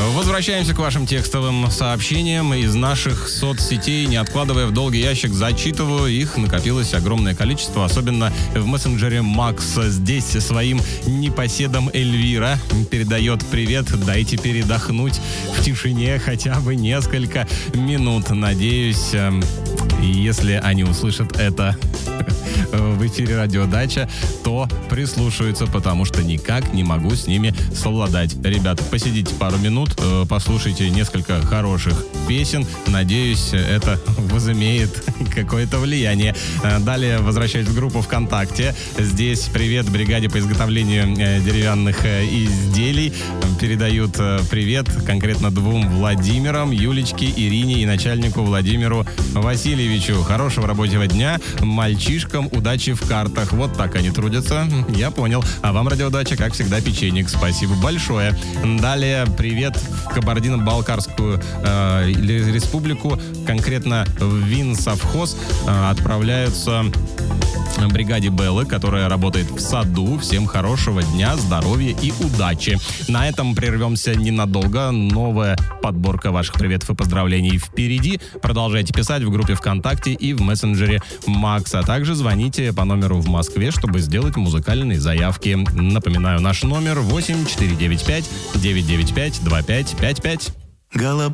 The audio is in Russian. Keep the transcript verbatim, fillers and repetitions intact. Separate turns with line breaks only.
Возвращаемся к вашим текстовым сообщениям из наших соцсетей. Не откладывая в долгий ящик, зачитываю их. Накопилось огромное количество, особенно в мессенджере Макс. Здесь своим непоседом Эльвира передает привет. Дайте передохнуть в тишине хотя бы несколько минут. Надеюсь, если они услышат это в эфире «Радиодача», то прислушаются, потому что никак не могу с ними совладать. Ребята, посидите пару минут, послушайте несколько хороших песен. Надеюсь, это возымеет какое-то влияние. Далее возвращаюсь в группу ВКонтакте. Здесь привет бригаде по изготовлению деревянных изделий. Передают привет конкретно двум Владимирам, Юлечке, Ирине и начальнику Владимиру Васильевичу. Хорошего рабочего дня мальчишкам, удачи в картах. Вот так они трудятся. Я понял. А вам, «Радиодача», как всегда, печенек. Спасибо большое. Далее привет в Кабардино-Балкарскую э, республику, конкретно в Винсовхоз э, отправляются бригаде Беллы, которая работает в саду. Всем хорошего дня, здоровья и удачи. На этом прервемся ненадолго. Новая подборка ваших приветов и поздравлений впереди. Продолжайте писать в группе ВКонтакте и в мессенджере Макс. А также звоните по номеру в Москве, чтобы сделать музыкальные заявки. Напоминаю, наш номер восемь четыре девять пять девять девять пять два пять пять пять.
Голубой